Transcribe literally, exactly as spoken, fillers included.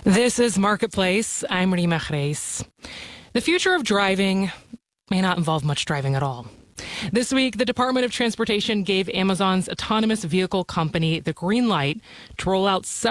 This is Marketplace. I'm Rima Reis. The future of driving may not involve much driving at all. This week, the Department of Transportation gave Amazon's autonomous vehicle company the green light to roll out several